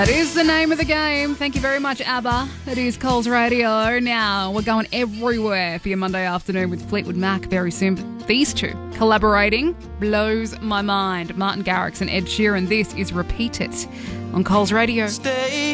That is the name of the game. Thank you very much, ABBA. It is Coles Radio. Now, we're going everywhere for your Monday afternoon with Fleetwood Mac very soon. But these two collaborating blows my mind. Martin Garrix and Ed Sheeran. This is Repeat It on Coles Radio. Stay